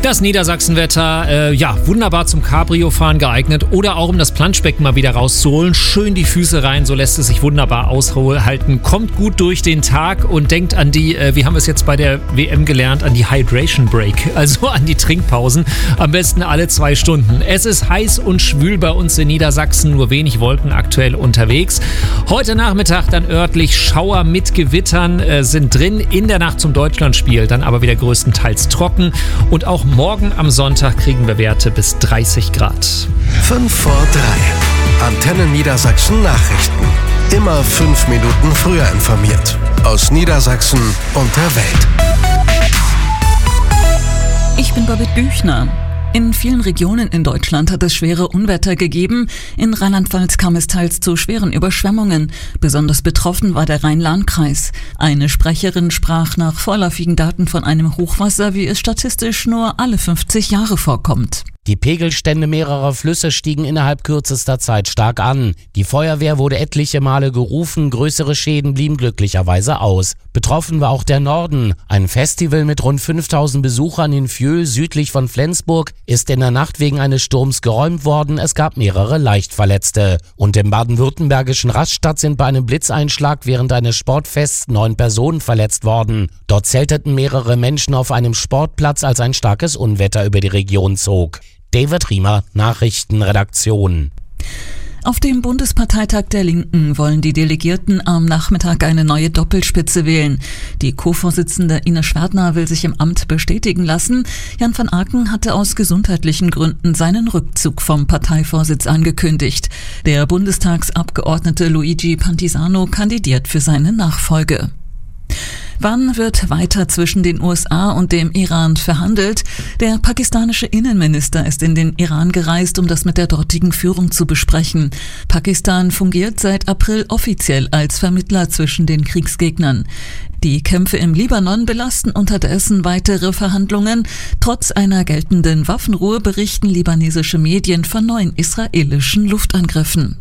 Das Niedersachsenwetter, wunderbar zum Cabrio-Fahren geeignet oder auch um das Planschbecken mal wieder rauszuholen. Schön die Füße rein, so lässt es sich wunderbar aushalten. Kommt gut durch den Tag und denkt an die, wie haben wir es jetzt bei der WM gelernt, an die Hydration Break, also an die Trinkpausen. Am besten alle 2 Stunden. Es ist heiß und schwül bei uns in Niedersachsen, nur wenig Wolken aktuell unterwegs. Heute Nachmittag dann örtlich Schauer mit Gewittern sind drin. In der Nacht zum Deutschlandspiel dann aber wieder größtenteils trocken und auch morgen am Sonntag kriegen wir Werte bis 30 Grad. 5 vor 3. Antenne Niedersachsen Nachrichten. Immer 5 Minuten früher informiert. Aus Niedersachsen und der Welt. Ich bin Babette Büchner. In vielen Regionen in Deutschland hat es schwere Unwetter gegeben. In Rheinland-Pfalz kam es teils zu schweren Überschwemmungen. Besonders betroffen war der Rhein-Lahn-Kreis. Eine Sprecherin sprach nach vorläufigen Daten von einem Hochwasser, wie es statistisch nur alle 50 Jahre vorkommt. Die Pegelstände mehrerer Flüsse stiegen innerhalb kürzester Zeit stark an. Die Feuerwehr wurde etliche Male gerufen, größere Schäden blieben glücklicherweise aus. Betroffen war auch der Norden. Ein Festival mit rund 5000 Besuchern in Vieux, südlich von Flensburg, ist in der Nacht wegen eines Sturms geräumt worden. Es gab mehrere Leichtverletzte. Und im baden-württembergischen Rastatt sind bei einem Blitzeinschlag während eines Sportfests 9 Personen verletzt worden. Dort zelteten mehrere Menschen auf einem Sportplatz, als ein starkes Unwetter über die Region zog. David Riemer, Nachrichtenredaktion. Auf dem Bundesparteitag der Linken wollen die Delegierten am Nachmittag eine neue Doppelspitze wählen. Die Co-Vorsitzende Ines Schwerdner will sich im Amt bestätigen lassen. Jan van Aken hatte aus gesundheitlichen Gründen seinen Rückzug vom Parteivorsitz angekündigt. Der Bundestagsabgeordnete Luigi Pantisano kandidiert für seine Nachfolge. Wann wird weiter zwischen den USA und dem Iran verhandelt? Der pakistanische Innenminister ist in den Iran gereist, um das mit der dortigen Führung zu besprechen. Pakistan fungiert seit April offiziell als Vermittler zwischen den Kriegsgegnern. Die Kämpfe im Libanon belasten unterdessen weitere Verhandlungen. Trotz einer geltenden Waffenruhe berichten libanesische Medien von neuen israelischen Luftangriffen.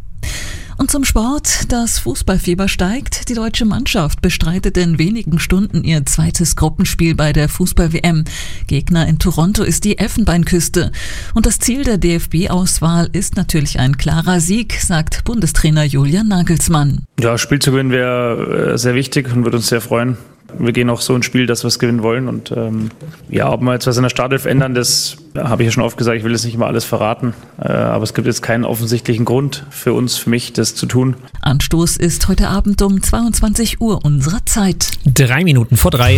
Und zum Sport, das Fußballfieber steigt. Die deutsche Mannschaft bestreitet in wenigen Stunden ihr zweites Gruppenspiel bei der Fußball-WM. Gegner in Toronto ist die Elfenbeinküste. Und das Ziel der DFB-Auswahl ist natürlich ein klarer Sieg, sagt Bundestrainer Julian Nagelsmann. Ja, Spiel zu gewinnen wäre sehr wichtig und würde uns sehr freuen. Wir gehen auch so ins Spiel, dass wir es gewinnen wollen. Und ob wir jetzt was in der Startelf ändern, das habe ich ja schon oft gesagt, ich will jetzt nicht immer alles verraten. Aber es gibt jetzt keinen offensichtlichen Grund für uns, für mich, das zu tun. Anstoß ist heute Abend um 22 Uhr unserer Zeit. 3 Minuten vor 3.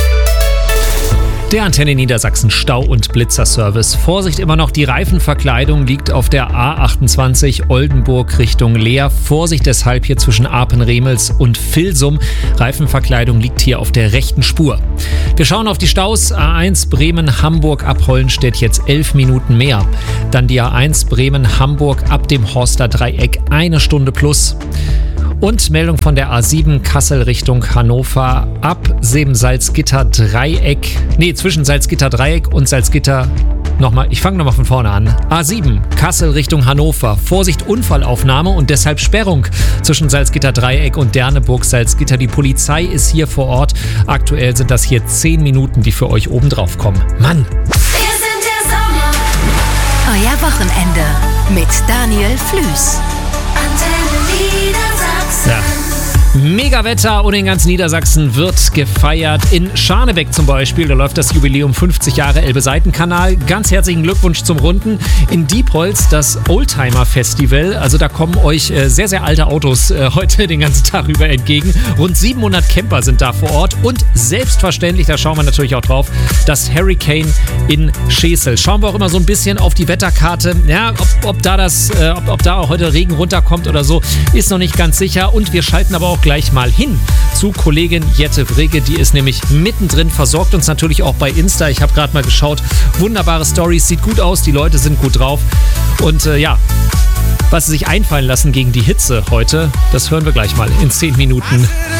Der Antenne Niedersachsen Stau- und Blitzerservice. Vorsicht immer noch, die Reifenverkleidung liegt auf der A28 Oldenburg Richtung Leer. Vorsicht deshalb hier zwischen Apen-Remels und Vilsum. Reifenverkleidung liegt hier auf der rechten Spur. Wir schauen auf die Staus. A1 Bremen-Hamburg ab Hollenstedt jetzt 11 Minuten mehr. Dann die A1 Bremen-Hamburg ab dem Horster Dreieck 1 Stunde plus. Und Meldung von der A7 Kassel Richtung Hannover ab Salzgitter Dreieck. Zwischen Salzgitter Dreieck und Salzgitter. Ich fange nochmal von vorne an. A7 Kassel Richtung Hannover. Vorsicht, Unfallaufnahme und deshalb Sperrung zwischen Salzgitter Dreieck und Derneburg Salzgitter. Die Polizei ist hier vor Ort. Aktuell sind das hier 10 Minuten, die für euch oben drauf kommen. Mann! Wir sind der Sommer. Euer Wochenende mit Daniel Flüß. Antenne Niedersachsen. Ja. Mega Wetter und in ganz Niedersachsen wird gefeiert. In Scharnebeck zum Beispiel, da läuft das Jubiläum 50 Jahre Elbe-Seitenkanal. Ganz herzlichen Glückwunsch zum Runden. In Diepholz das Oldtimer-Festival. Also da kommen euch sehr, sehr alte Autos heute den ganzen Tag über entgegen. Rund 700 Camper sind da vor Ort. Und selbstverständlich, da schauen wir natürlich auch drauf, das Hurricane in Schesel. Schauen wir auch immer so ein bisschen auf die Wetterkarte. Ja, ob da auch heute Regen runterkommt oder so, ist noch nicht ganz sicher. Und wir schalten aber auch gleich mal hin zu Kollegin Jette Frege, die ist nämlich mittendrin, versorgt uns natürlich auch bei Insta. Ich habe gerade mal geschaut, wunderbare Stories, sieht gut aus, die Leute sind gut drauf und was sie sich einfallen lassen gegen die Hitze heute, das hören wir gleich mal in 10 Minuten.